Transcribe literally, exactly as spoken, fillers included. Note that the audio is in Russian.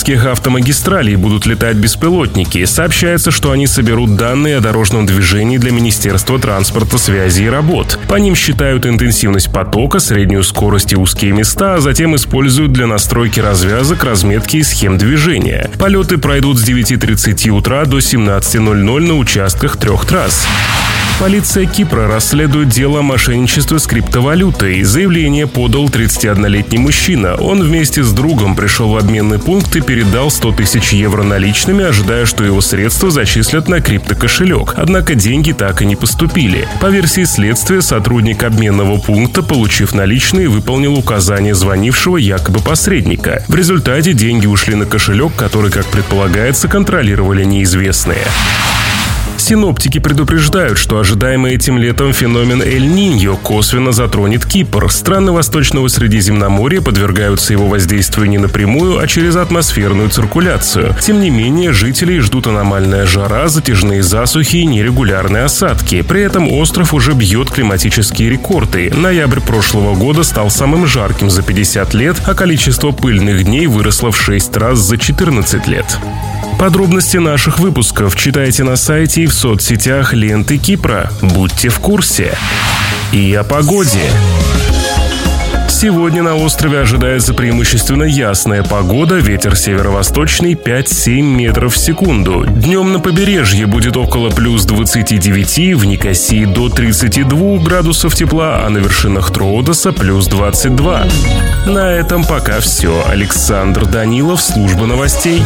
кипрских автомагистралей будут летать беспилотники. Сообщается, что они соберут данные о дорожном движении для Министерства транспорта, связи и работ. По ним считают интенсивность потока, среднюю скорость и узкие места, а затем используют для настройки развязок, разметки и схем движения. Полеты пройдут с девяти тридцати утра до семнадцати ноль-ноль на участках трех трасс. Полиция Кипра расследует дело о мошенничестве с криптовалютой. Заявление подал тридцатиоднолетний мужчина. Он вместе с другом пришел в обменный пункт и передал сто тысяч евро наличными, ожидая, что его средства зачислят на криптокошелек. Однако деньги так и не поступили. По версии следствия, сотрудник обменного пункта, получив наличные, выполнил указания звонившего якобы посредника. В результате деньги ушли на кошелек, который, как предполагается, контролировали неизвестные. Синоптики предупреждают, что ожидаемый этим летом феномен Эль-Ниньо косвенно затронет Кипр. Страны Восточного Средиземноморья подвергаются его воздействию не напрямую, а через атмосферную циркуляцию. Тем не менее, жителей ждут аномальная жара, затяжные засухи и нерегулярные осадки. При этом остров уже бьет климатические рекорды. Ноябрь прошлого года стал самым жарким за пятьдесят лет, а количество пыльных дней выросло в шесть раз за четырнадцать лет. Подробности наших выпусков читайте на сайте и в соцсетях ленты Кипра. Будьте в курсе. И о погоде. Сегодня на острове ожидается преимущественно ясная погода, ветер северо-восточный пять-семь метров в секунду. Днем на побережье будет около плюс двадцати девяти, в Никосии до тридцати двух градусов тепла, а на вершинах Троодоса плюс двадцать два. На этом пока все. Александр Данилов, служба новостей.